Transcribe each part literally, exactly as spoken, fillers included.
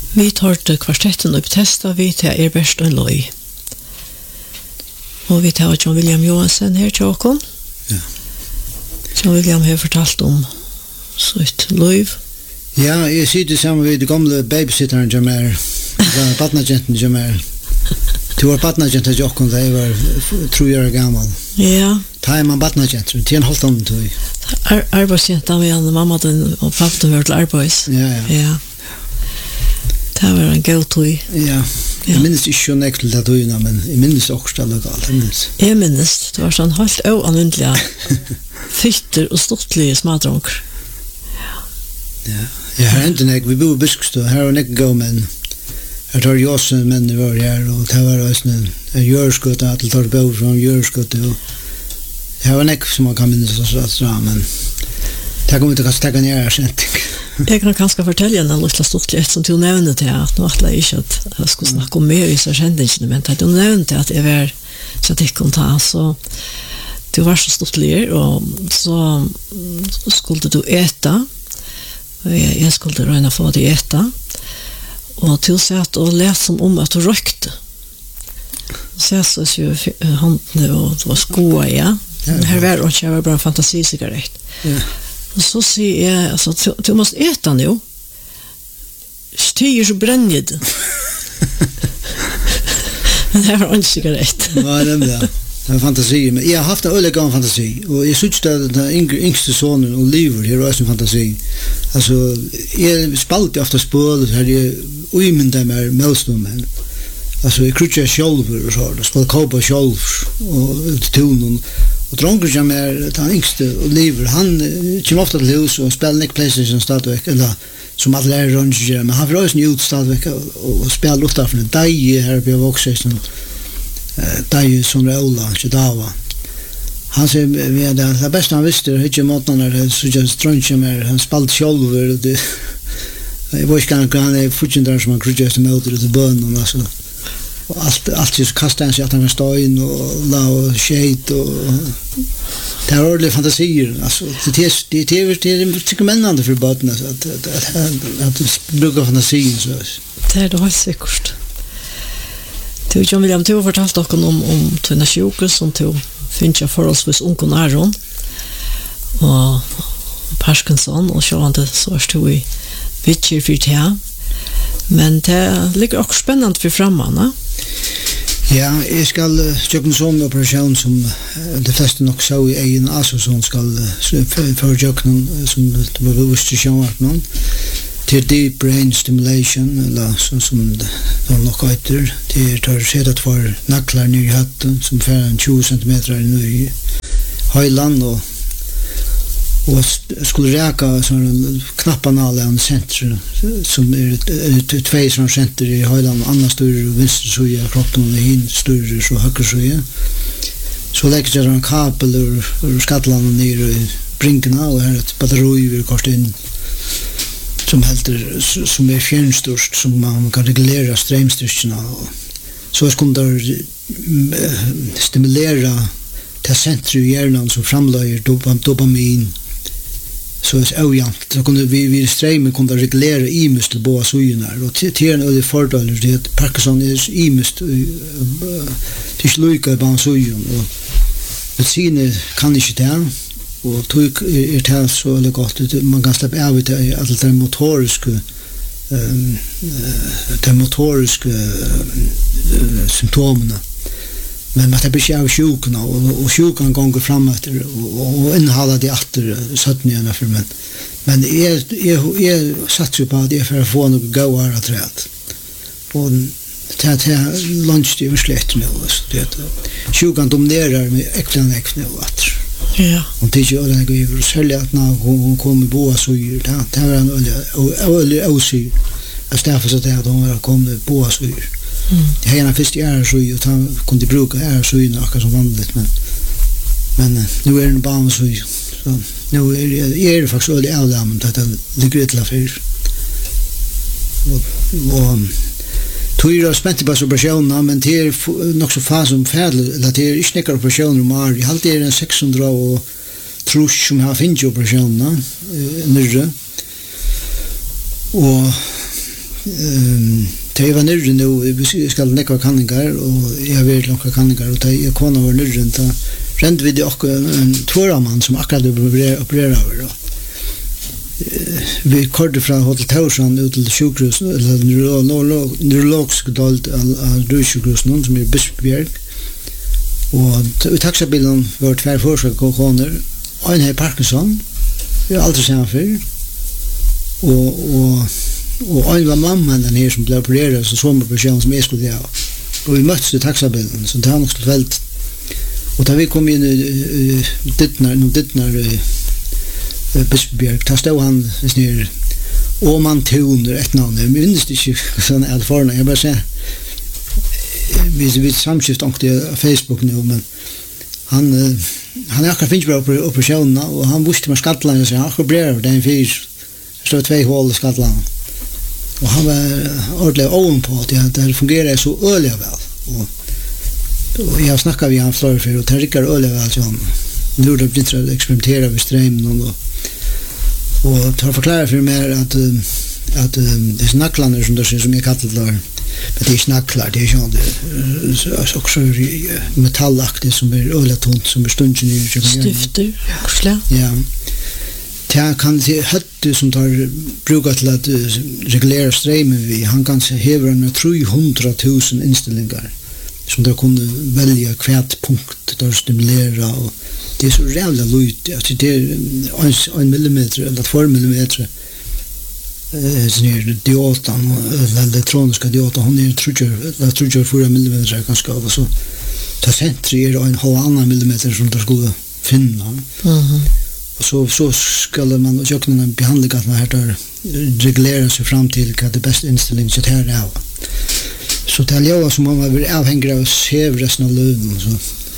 Vi tar til kvartetten og testa vi til er best en løy. Og vi tar John William Johansen her til åkken. Ja. John William har fortalt om sitt løy. Ja, jeg sitter sammen med de gamle babysitteren som er, badnagenten som er. Du var badnagenten til åkken da jeg var tro år gammel. Ja. Da er man badnagenten, til en halvt annen tog. Ar arbeidsjenta med han, mamma den og pappa den hørte arbeids. Ja, ja. Ja. Det var en god tog. Ja. Jeg minnes ikke så nekk til det togene, men jeg minnes også det lokalt. Jeg minnes. Jeg minnes, det var sånn helt oanvindelig fytter og stortlige smadronker. Ja. Ja, her er ikke nekk, vi bor i Biskostad, her var nekk gå, men her tar Jåsen menn i var her, og det var også en jørskott, at det tar bor fra jørskott, og det var nekk som man kan minnes oss, men det kommer til å stekke ned her, kjent ikke. Jeg kan kanskje fortelle en lille stortlig som du nevnte til at nå atle jeg ikke at jeg skulle snakke om mer i seg kjendingene, men at du nevnte at jeg var så at jeg kunne ta, så du var så stortlig, og så skulle du ete, og jeg, jeg skulle røyne få det ete, og til å si at du lät som om at du røykte. Så jeg så jo håndene, og det var skoa, ja. Her var det ikke, jeg var bare en fantasisigarett. Ja. Och så säger jag alltså du måste äta nu. Stiger så bränner det. Men det var inte cigarett. Ja, det är det. Det är fantasi, men jag har haft en ölig gammal fantasi och jag syns att den yngste sonen Oliver här är en fantasi. Alltså jag spalte ofta spår här jag uimynda med melsnomen. Alltså jag krutjar själv och så där. Spel kopa själv och tonen. Och dronker som är den yngste Oliver, han kommer ofta till hus och spelar nek PlayStation stadväck, eller som alla är runt, men han får också en ut stadväck och spelar lufta från en dag här på Vågsösen, dag som Raula, Chedava. Han säger med det, det bästa han visste, det är måten när det så just drönch med han spalt själv och det jag var inte kan jag fortsätter som man krutjar efter möter det bön och så. Och allt allt just kastar han sig att han står in och la och shade och det är ordentligt fantasier alltså det är det är det är tycker männande för barnen så att att att bruka fantasin så det är det helt säkert. Du John William du har fortalt oss om om Tuna Sjukes som du finner förhållsvis ung Aron och Parkinson och så han så är det vi vitcher för det men det ligger också spännande för framman. Ja, jeg skal kjøpe en sånn operasjon som de fleste nok så i egen altså som skal for kjøkken som det var bevisst til sjøen til deep brain stimulation eller sånn som det var nok etter til tar sedet for nakler ned i hatten som fer en tjue centimeter ned i høyland og og skulle räka sån knappanal en center som är två sån center i höjden annars större vänster så jag kroppen och in större så höger så jag så lägger jag en kabel ur Skottland ner i brinkarna och här ett batteri vi kort in som helter som är fjärrstyrst som man kan reglera strömstyrkorna så ska det stimulera till centrum i hjärnan som framlägger dopamin så är ojämnt så kunde vi vi strömmen kunde reglera imust till båda sidorna och till en öde fördel det Parkinson är imust till sluka på sidorna och det syne kan inte där och tog är det så eller gott man kan släppa av det att det motoriska ehm det motoriska symptomen men man tar besked av sjukan och, och sjukan gånger framåt och, och inhala det efter sötningarna för men men jag, jag, jag satsar på att jag för att få något gåare träd och det här lunch det är slätt med oss det sjukan dominerar med äckliga äckliga vatten ja och det gör det går ju sälja att när hon kommer boa så gör det det var en öl öl öl att därför så att de har kommit boa så gör Mm. Jag gärna först är så ju han kunde bruka är så ju något som vanligt men men nu är det bara så så nu är det är det faktiskt det är det men det ligger ett lafär och och tog jag spänt på operationen men det är nog så fas som färd att det är inte några operationer mer jag hade en sexhundra och trusch som har finns operationen nere och um, det var nyrre nu, vi skal nekva kanningar, og jeg har vært langt kanningar, og det er kona var nyrre, da rent vi det også en tvåramann som akkurat opererer over, og vi korte fra Hotel Tausan ut til sjukhus, eller neurologisk dalt av Røysjukhusen, som er Bispebjerg, og i taxabilen var tver forskjell koner, og en her Parkinson, vi har aldri sett før, og, og, og en var mammaen den her som ble opereret, så sommerpersonen som jeg skulle gjøre, og vi møttes i taxabilen, så det var nok slett veldig. Og da vi kom inn i dittnar, no dittnar Bispebjerg, da stod han snir Åman Tuner, et navn, jeg minnes ikke sånn alt forna, jeg bare ser, vi, vi samskift omkring Facebook nu, men han, han er akkurat finnes bare operasjonene, og han visste med skattelandet, så han akkurat brer over den fyr, det stod tvei hål i skattelandet, og han var ordentlig oven på at det fungerer så øyelig vel, og og jeg har snakket med han flere før, og det rikker øyelig vel til han. Nå er det begynt å eksperimentere med strømmen, og, og til å forklare for meg at, at disse naklene som, som jeg kaller det, men det er ikke nakler, det er ikke det er også metallaktig som er øyelig tomt, som er stundt i Stifter, korslig. Ja. Det kan det høtte som tar bruker til at regulere strømmen vi, han kan heve en tre hundre tusen innstillinger, som de kunne velge hvert punkt der stimulere, og det er så rævlig lyd, altså det er en millimeter eller två millimeter eh, sånn her diotan, eller elektroniska diotan, hun er tror jeg fyra millimeter ganske av, og så ta sentri er en halv annan millimeter som de skulle finne, Mhm. og så, så skulle man gjøre en behandling at man her der regulere seg fram til hva det beste innstilling så det er av. Så det er jo som om man blir avhengig av å se resten av løven. Så.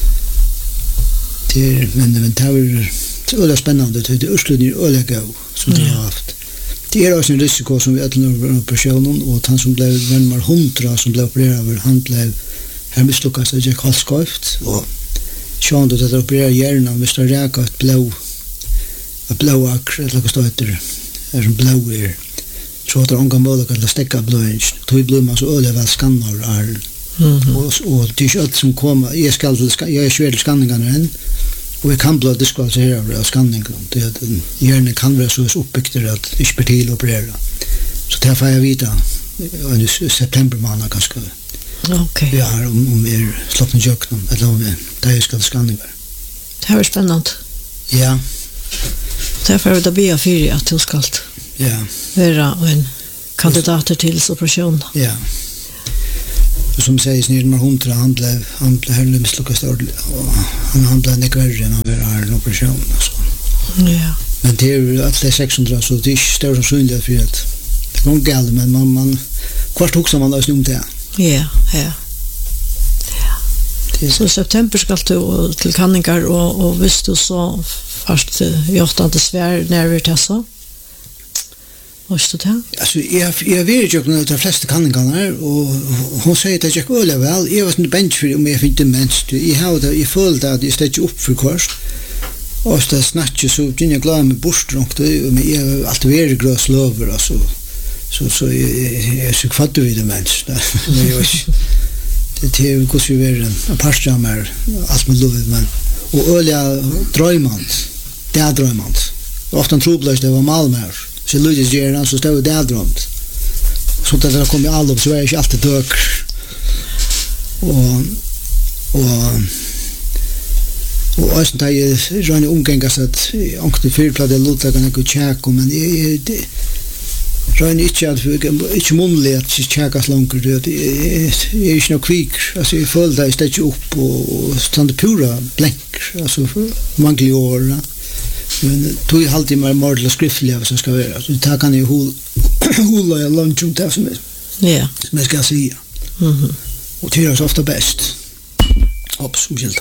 Det er, men, men det er øyelig spennende, det er utslutning øyelig gav, som det har haft. Det er også en risiko som vi ødler operasjonen, og han som ble nærmere hundra som ble opereret over, han ble her mislukket seg ikke halskøyft, og sjån du at det opererer hjernen, hvis det er reket et blå, et blåakr, eller hva støyter, er som blå er, så har det unga mulighet til å stekke bløyens. Tog blir man så øyelig vel skanner her. Mhm. Og, og det er ikke alt som kommer, jeg, skal til, jeg er svær til skanningene enn, og jeg kan bli diskvaliseret av skanningene. Det at hjernen kan være så oppbygd at det ikke blir til å operere. Så det får jeg vite i september måned ganske. Ok. Vi har om, om vi er slått med jøkken, eller om vi der skal til skanninger. Det var spennende. Ja, Derfor er det bia fyri at du skal ja, være en kandidater til operasjon. ja. Og som sier, snir med hundra, han ble, han ble heller mislukket ordentlig, og han, han ble ikke verre enn å være her en operasjon. Altså. Ja. Men det er at det er seks hundra, så det er ikke større sannsynlighet for at det går galt, men man, man kvart hokser man også om det. Ja, ja. Det er Så i september skal du til kanningar, og, og hvis du så først i åttende svær nærmere til så, hva er det til? Altså, jeg, jeg vet jo ikke de fleste kanningene her, og hun sier at det er ikke øyelig vel. Jeg var sånn bench for om jeg finner demens. Jeg, har det, jeg følte at jeg stedet opp for kors. Og så snakket så begynner jeg glad med bortdrunkt, men jeg har alltid vært grøs løver, altså. Så, så jeg, jeg, jeg er så kvatt ved demens. Det er jo ikke... Det er hvordan vi er en parstrammer, alt med lov, men... Og øyelig drøymant, det er drøymant. Ofte en trobløs, det var malmær. Så lyddes gjerne, så stod det er drømt. Så da det kom i alle opp, så var jeg ikke alltid døker. Og... Og... Og også da jeg rønner omgengast at jeg ångte fyrplatt, jeg lot deg ikke tjekk, men jeg... jeg rønner ikke at ikke munnlig at jeg tjekkast langer, jeg er ikke noe kvik, altså jeg føler det, jeg stedet ikke opp, og stand pura blenk, altså manglig år, men tog jeg alltid mer mål til å skriftlig av som skal være, så det kan jeg hula i lunch om det som jeg, Ja. som jeg skal si, Mhm. og det er ofte best, opps, omkjelt.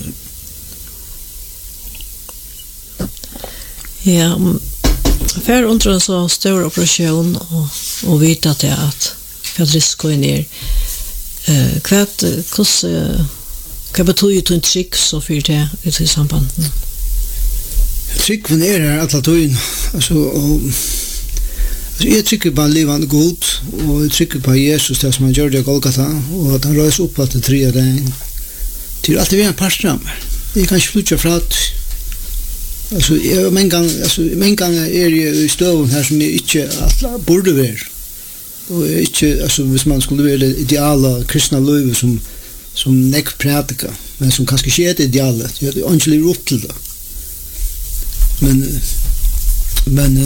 Ja, för under en så stor operation och och vita att att vad risken är. Eh kvart kos vad betyder det en trick så för det ut i samband. Tryggven er her alla tøyen, altså, og Jeg trykker på en livende god, og jeg trykker på Jesus, det som han gjør det i Golgata, og at han røys opp til tre av dagen. Det er alltid vi en parstrammer. Jeg kan ikke flytte fra at altså, jeg, men gang, altså, men gang er jeg i støven her som jeg ikke burde være. Og ikke, altså, hvis man skulle være det ideale kristne livet som, som nekk prædika, men som kanskje ikke er det ideale. Jeg har ikke lever opp til det. Men, men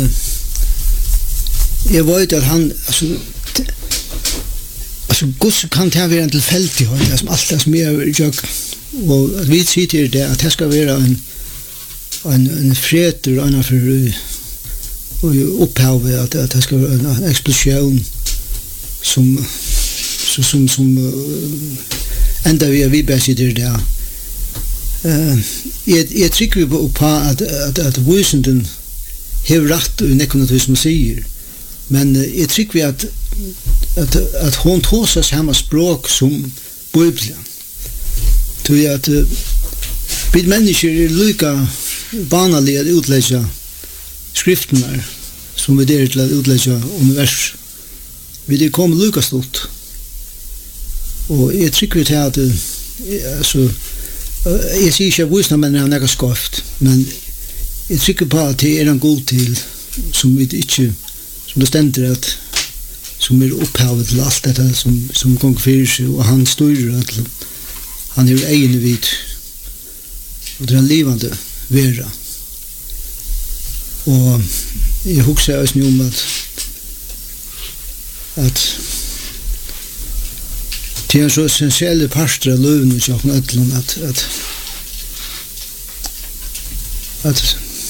jeg vet at han, altså, altså, Guds kan ta være en tilfeldighet, det som alt det som jeg gjør, og at vi sier til det, at det skal være en, en, en freder, en for opphavet, at, at det skal være en eksplosjon som, som, som, som uh, enda vi er vi bare sier til det. Uh, jeg, jeg trykker på, på at, at, at vysenden har rett i nekkene som sier, men uh, jeg trykker at, at, at hun tar seg samme språk som Bibelen. Tror jeg at uh, vi mennesker er lika vanlige å utlegge skriftene som vi er til å utlegge univers. Vi er kommet lika stort. Og jeg trykker til at uh, altså, jeg sier ikke at vusna menn er nekka skoft, men jeg trykker på at det er en god til som vi ikke, som det stender at som er opphavet til alt dette som, som gong fyrir seg, og han styrer at han er egen vid, og det er en livande vera. Og jeg husker også om at at det er så essensielle parster av løven i sjokken ødelen at at at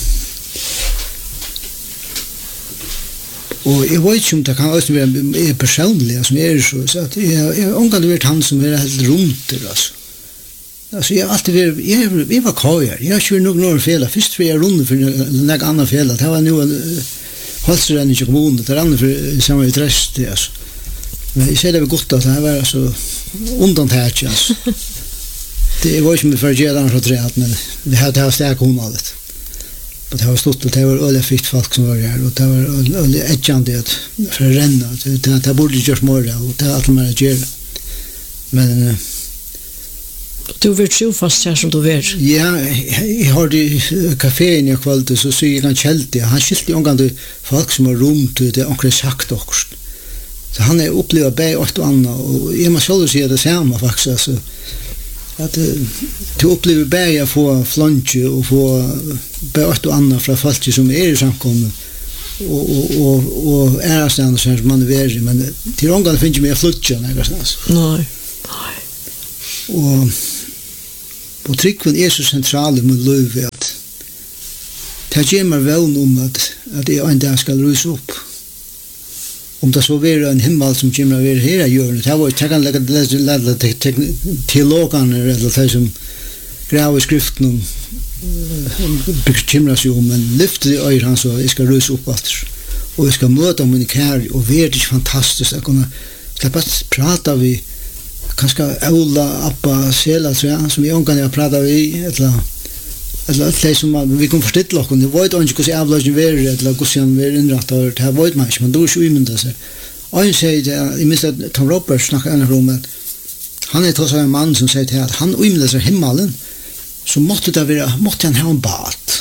og jeg vet ikke om det kan også være personlig som er så, så at jeg har omgang vært han som er helt rundt der, altså. Altså, jeg har alltid vært, jeg, jeg var kajer, jeg har ikke vært noen år fela, først var jeg rundt for noen annen fela, det var noe halsrenning i kommunen, det er andre for samme i trest, altså. Men jeg ser det var godt at det var altså undantag, altså. Det var ikke mye for å gjøre det fra treet, men det har, det har stærk hundalet. Og det var stort, og det var øye fikt folk som var her, og det var øye etjande for å renne, det, det, det burde gjørs morgen, og det er alt mer å gjøre. Men du vet jo fast her som du vet. Ja, jeg har det i kaféen i kvalitet, så sier han Kjelte, han skilte jo omgang til folk som har rundt, det er omkring sagt også. Så han er opplevd bæg og et og annet, og jeg må selv si det samme faktisk, altså, at du opplever bæg å få flansje og få bæg og et og annet fra folk som er i samkommet, og, og, og, og ærestene som man er ved, men til omgang finner ikke mer flutsje, nei, nei. Og og tryggven er så sentral i min liv at det gjør meg vel om at, at jeg en dag skal ruse opp. Om det så være en himmel som kommer å være her i hjørnet, det var ikke kan legge teologene eller de som graver skriften om bekymrer seg om, men lyfter i øyre han så jeg skal ruse opp alt. Og jeg skal møte mine kære, og det er ikke fantastisk å kunne slippe å prate vi kanskje Ola, Appa, Sela, tror jeg, som jeg omgang jeg prater vi, eller eller alt det som vi kan forstille oss, det var ikke hvordan jeg avlager vi er, eller hvordan vi er innrettet, det var ikke meg, men det var ikke umyndet seg. Og han sier det, jeg minns at Tom Roberts snakker ennå om at han er tross av en mann som sier til at han umyndet seg himmelen, så måtte det være, måtte han ha en bat.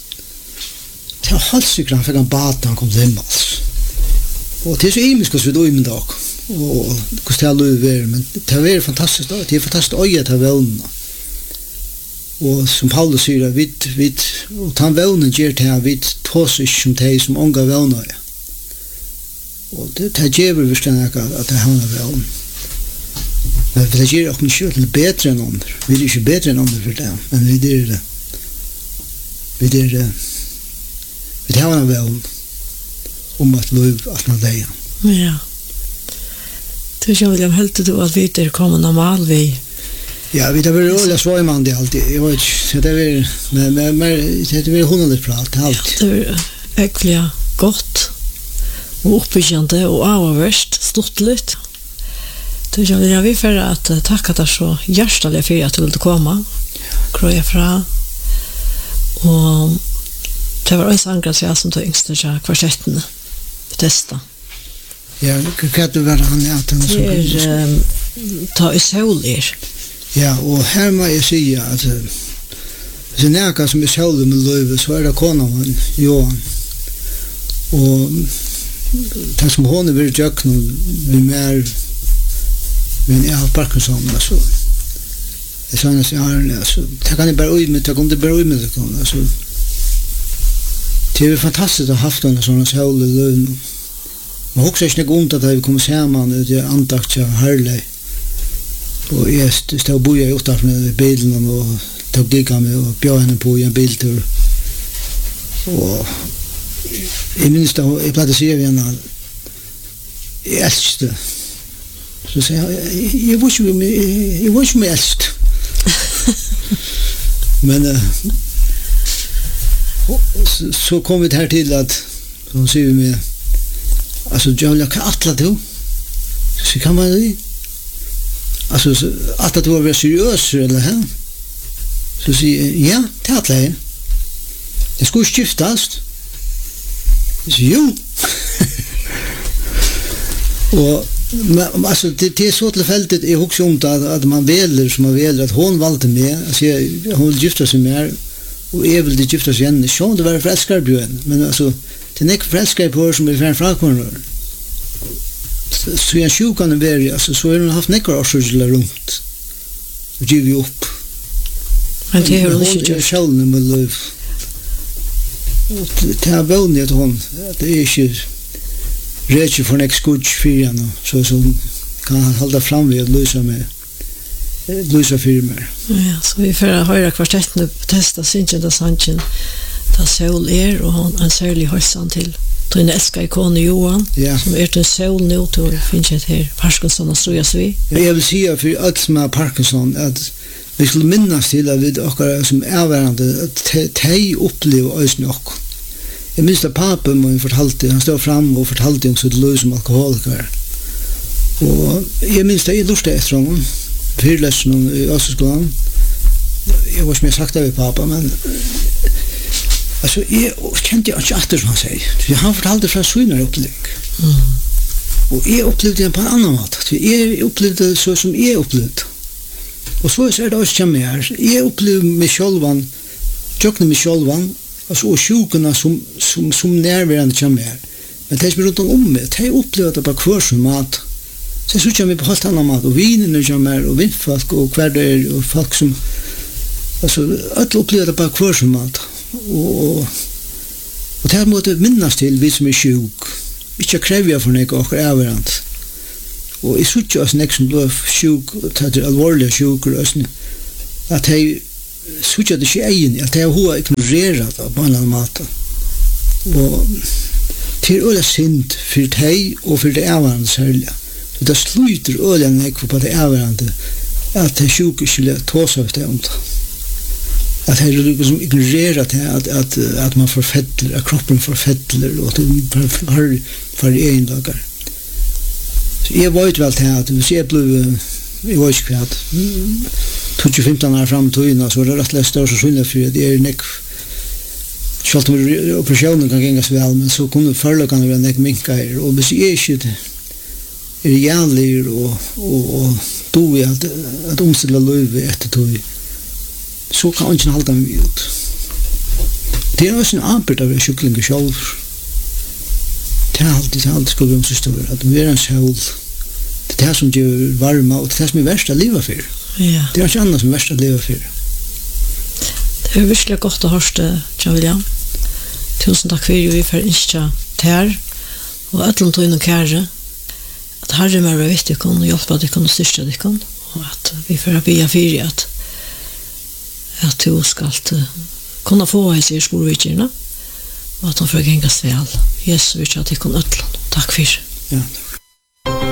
Det var halvsikker han fikk en bat da han kom til himmels. Og det er så imisk hvordan vi umyndet oss. Og hvordan det er lov er, men det er fantastisk, det er fantastisk øye til vevnene. Og som Paulus sier, vi, vi, og den vevnen gjør til at vi tås ikke som de som unga vevner. Og det, det gjør vi virkelig ikke at det er henne vevnen. Men det gjør ikke ikke til bedre enn andre. Vi er ikke bedre enn andre for det, men vi er det. Vi er det. Vi har henne vevnen om at lov at man deg. Ja. Du känner William helt du att vi är kommande mal vi. Ja, vi det var roligt svårman det alltid. Jag vet inte det är men men det är hundra prat allt. Det är verkligen gott. Och uppbyggande och avvärst stort lite. Du känner jag vill för att tacka dig så hjärtligt för att du ville komma. Kroja fra. Och det var också angrat jag som tog yngste kvartetten. testa. Ja, kan det være han at han som Det er um, ta i soler. Ja, og her må jeg si at det er nækka som er soler med løyve, så er det kona min, Johan. Og det som hun er vært jøkken, vi mer, men jeg har Parkinson, altså. Det er sånn at jeg har, altså, det kan jeg bare ui med, det kan jeg bare ui med det, altså. Det er fantastisk å ha haft en sånn soler løyve. Man husker ikke noe om at vi kommer sammen ut i andakt til Herley. Og jeg stod og boet utenfor med bilen og tog digga med og bjør henne på i en biltur. Og jeg minns da, jeg pleide å si av henne at jeg elskte. Så sier jeg, jeg var ikke med, jeg var ikke med elskte. Men uh, så, så kom vi her til at, så sier vi med, alltså jag vill kan atla du. Så kan man det. Alltså att du var seriös eller hä? Så säger ja, det atla jag. Det skulle skiftas. Så jo. Och alltså det det är så tillfälligt är också om att att man väljer som man väljer att hon valde med. Alltså hon vill gifta sig med och är väl det gifta sig igen. Så det var förälskar bjön, men alltså det är inte förälskar på som är från frakvaror. Så jag sjukan är värre, alltså så har hon haft nekvar årsöjlar runt. Och giv ju upp. Men det har hon inte gjort. gjort. Själv med löv. Det är vänligt att hon, det är inte rätt för en skudge för henne, så som kan han hålla fram vid att lösa med lösa firmer. Ja, så vi får höra kvartetten testa synchen da sanchen. Ta sol er og hon en særlig høysan til Tøyne Eska ikone Johan, ja. Som er til sol nå til finnes et her Parkinson og strujas vi. Ja, jeg vil si for alt som er Parkinson at vi skulle minnes til at vi akkurat som er hverandre at de opplever oss nok. Jeg minns at papen må fortalte, han stod fram og fortalte om sitt løy som alkoholiker. Og jeg minns det jeg lurte etter honom, fyrlesen i Østerskolen. Jeg var som jeg sagt av i pappa, men alltså jag kände jag inte att man säger. Jag har fortalt från sina upplevelse. Mm. Och jag upplevde det på en annan måte. Jag upplevde det så som jag upplevde. Och så är det också med här. Jag upplevde mig självan, tjockna mig självan, alltså och sjukorna som, som, som närvarande kommer här. Men det som är runt om mig, det upplevde det på kvar som mat. Så jag såg mig på helt annan mat. Och vinen kommer här, och vindfolk, och kvärdar, och folk som, alltså, alla upplevde det på kvar som mat. Og, og det måtte minnes til vi som er sjuk. Ikke krevja for nek og avverant. Og jeg sutt jo oss nek som ble sjuk, det er alvorlige sjuk, at jeg sutt jo det ikke egen, at jeg har ignoreret det på en annen måte. Og til øyla synd for deg og for det avverant særlig. Så det sluter øyla nek på det avverant at det sjuk ikke tås av det om det. Att det liksom ignorerar det att att att man förfettlar, att kroppen förfettlar och det har för en dagar. Så jag vet väl att det ser blev i var skvat. tjugofemton år fram till innan så det rätt läst så skillnad för det är näck. Schalt med operationen kan gängas väl men så kunde förla kan det näck minka och det är shit. Är jävligt och och och då är att att omsätta löv efter tog. Så kan man ikke halda meg ut. Det er også en arbeid av sjukling selv. Det er alltid, det er alltid skulle vi om systemet, at vi er en sjøl. Det er det som gjør varme, og det er det som er verst å leve for. Ja. Det er ikke annet som er verst å leve for. Det er virkelig godt å hørste, Jan William. Tusen takk for vi får innskja ter, og ætlen tog inn og kære, at herre mer var viktig og hjelpe at de kunne styrke det, og at vi får bygge fyrir at at du skal kunne få i seg skolvidgjerne, og at de får gengast vel. Jesus, vi ikke at de kunne øtland. Takk for. Ja,